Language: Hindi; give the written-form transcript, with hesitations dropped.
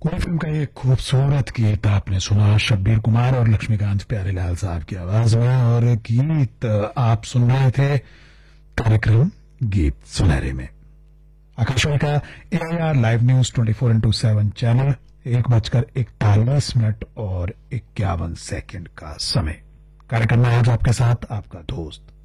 कोई फिल्म का ये खूबसूरत गीत आपने सुना शब्बीर कुमार और लक्ष्मीकांत प्यारेलाल साहब की आवाज में, और गीत आप सुन रहे थे कार्यक्रम गीत सुनहरे में। आकाशवाणी का AIR live news 24x7 channel 1:41 और 51 सेकंड का समय। कार्यक्रम में आज आपके साथ आपका दोस्त